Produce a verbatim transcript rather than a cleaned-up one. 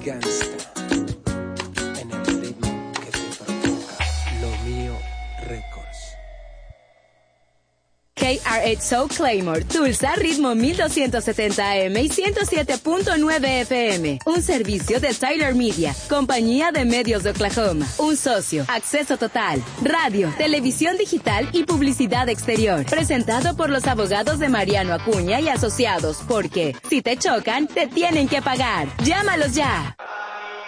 gangsta. En el ritmo que te provoca. Lo mío Records. K R ocho Soul Claymore, Tulsa, ritmo mil doscientos setenta A M y ciento siete punto nueve F M. Un servicio de Tyler Media, compañía de medios de Oklahoma. Un socio, acceso total, radio, televisión digital y publicidad exterior. Presentado por los abogados de Mariano Acuña y Asociados, porque si te chocan, te tienen que pagar. Llámalos ya.